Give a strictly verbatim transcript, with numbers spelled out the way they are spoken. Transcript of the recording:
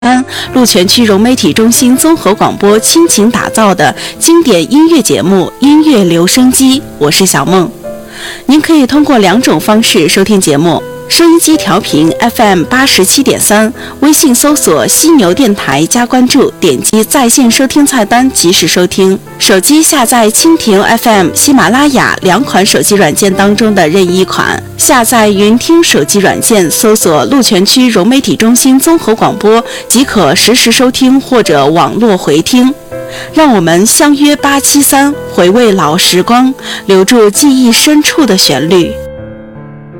鹿泉区融媒体中心综合广播倾情打造的经典音乐节目《音乐留声机》，我是小梦。您可以通过两种方式收听节目：收音机调频 F M 八十七点三，微信搜索犀牛电台加关注，点击在线收听菜单及时收听。手机下载蜻蜓 F M、喜马拉雅两款手机软件当中的任意一款，下载云听手机软件，搜索鹿泉区融媒体中心综合广播即可实时收听或者网络回听。让我们相约八七三，回味老时光，留住记忆深处的旋律。